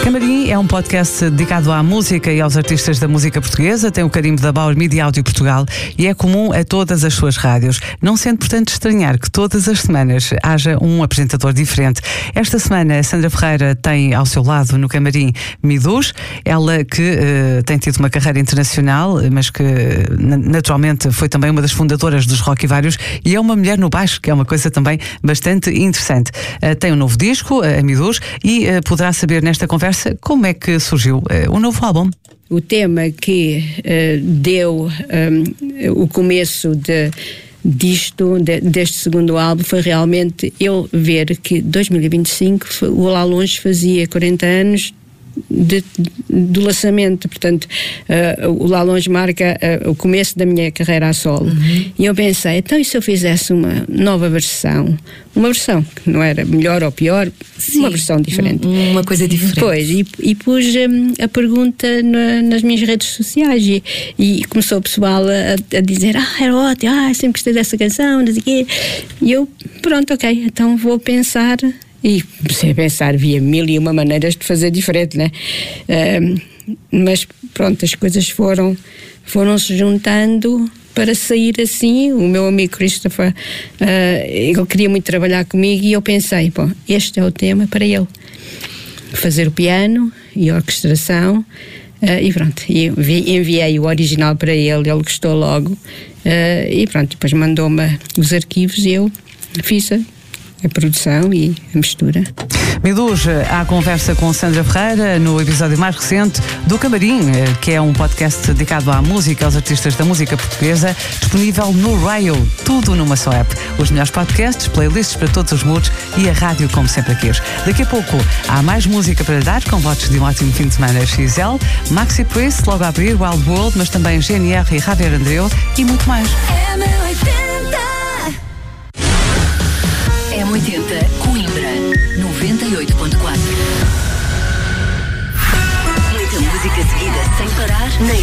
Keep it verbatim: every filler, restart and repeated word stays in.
Camarim é um podcast dedicado à música e aos artistas da música portuguesa, tem o carimbo da Bauer Media Áudio Portugal e é comum a todas as suas rádios. Não sendo, portanto, estranhar que todas as semanas haja um apresentador diferente. Esta semana, a Sandra Ferreira tem ao seu lado no Camarim Midus, ela que uh, tem tido uma carreira internacional, mas que naturalmente foi também uma das fundadoras dos Rock e Vários e é uma mulher no baixo, que é uma coisa também bastante interessante. Uh, tem um novo disco, a Midus, e uh, poderá saber nesta conversa como é que surgiu uh, o novo álbum. O tema que uh, deu um, o começo de, disto, de, deste segundo álbum, foi realmente eu ver que dois mil e vinte e cinco o Lá Longe fazia quarenta anos de, do lançamento, portanto uh, o Lá Longe marca uh, o começo da minha carreira a solo. Uhum. E eu pensei, então e se eu fizesse uma nova versão, uma versão que não era melhor ou pior, sim, uma versão diferente, uma coisa diferente. Pois, e, e pus um, a pergunta na, nas minhas redes sociais e, e começou o pessoal a, a dizer, ah, era ótimo, ah, sempre gostei dessa canção, não sei o quê. E eu, pronto, ok, então vou pensar. E comecei a pensar, havia mil e uma maneiras de fazer diferente, né? Uh, mas pronto, as coisas foram, foram se juntando para sair assim. O meu amigo Christopher, uh, ele queria muito trabalhar comigo e eu pensei, bom, este é o tema para ele. Fazer o piano e a orquestração. Uh, e pronto, e enviei o original para ele, ele gostou logo. Uh, e pronto, depois mandou-me os arquivos e eu fiz a a produção e a mistura. Midus, há conversa com Sandra Ferreira no episódio mais recente do Camarim, que é um podcast dedicado à música, aos artistas da música portuguesa, disponível no Raio, tudo numa só app. Os melhores podcasts, playlists para todos os moods e a rádio como sempre quis. Daqui a pouco há mais música para dar, com votos de um ótimo fim de semana. X L, Maxi Priest, logo a abrir, Wild World, mas também G N R e Javier Andreu e muito mais. M oitenta Coimbra noventa e oito ponto quatro. Muita música seguida sem parar.